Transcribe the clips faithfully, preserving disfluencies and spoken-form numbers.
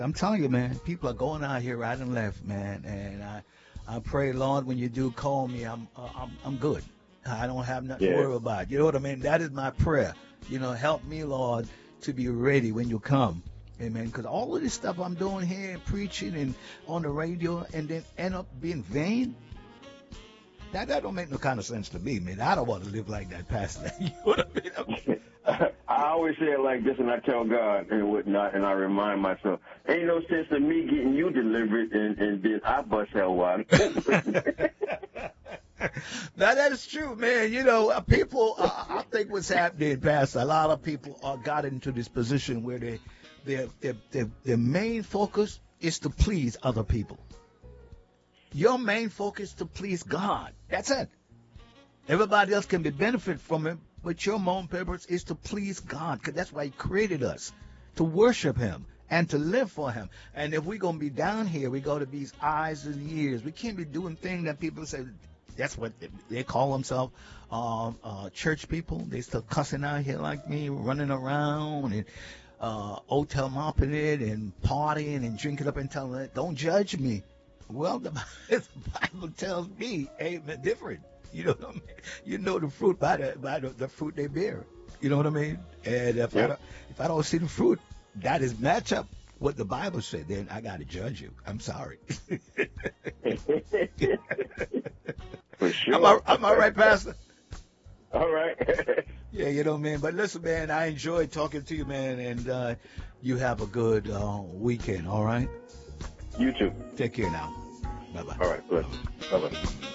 I'm telling you, man, people are going out here right and left, man. And I, I pray, Lord, when you do call me, I'm, uh, I'm, I'm good. I don't have nothing to Yeah. worry about. You know what I mean? That is my prayer. You know, help me, Lord, to be ready when you come. Amen. Because all of this stuff I'm doing here, preaching and on the radio, and then end up being vain. That that don't make no kind of sense to me, man. I don't want to live like that, Pastor. You know what I mean? I always say it like this, and I tell God and whatnot, and I remind myself, ain't no sense in me getting you delivered, and, and then I bust hell wide. Now, that is true, man. You know, uh, people, uh, I think what's happening, Pastor, a lot of people uh, got into this position where they, their, their, their, their main focus is to please other people. Your main focus is to please God. That's it. Everybody else can be benefit from it, but your main purpose is to please God, because that's why He created us, to worship Him and to live for Him. And if we're going to be down here, we got to be eyes and ears. We can't be doing things that people say, that's what they, they call themselves, uh, uh, church people. They still cussing out here like me, running around and uh, hotel mopping it and partying and drinking up and telling it, don't judge me. Well, the, the Bible tells me, amen, different. You know what I mean? You know the fruit by the by the, the fruit they bear. You know what I mean? And if Yep. I don't, if I don't see the fruit that is match up what the Bible said, then I got to judge you. I'm sorry. For sure. Am I, am I right, Pastor? All right. Yeah, you know, man. But listen, man, I enjoyed talking to you, man, and uh, you have a good uh, weekend. All right. You too. Take care now. Bye bye. All right. Good. Bye-bye.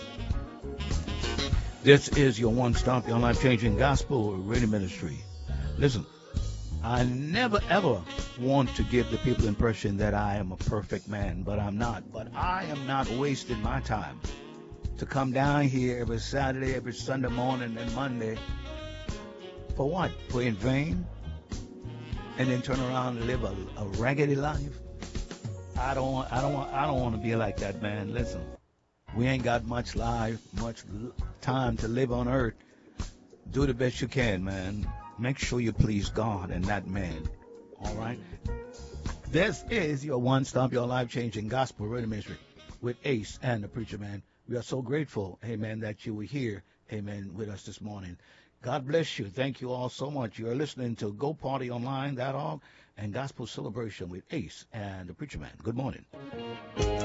This is your one-stop, your life-changing gospel radio ministry. Listen, I never, ever want to give the people the impression that I am a perfect man, but I'm not. But I am not wasting my time to come down here every Saturday, every Sunday morning, and Monday. For what? For in vain? And then turn around and live a, a raggedy life? I don't want, I don't want, I don't want to be like that, man. Listen, we ain't got much life, much time to live on earth. Do the best you can, man. Make sure you please God and that man. All right? This is your one-stop, your life-changing gospel radio ministry with Ace and the Preacher Man. We are so grateful, amen, that you were here, amen, with us this morning. God bless you. Thank you all so much. You are listening to go party online dot org and Gospel Celebration with Ace and the Preacher Man. Good morning.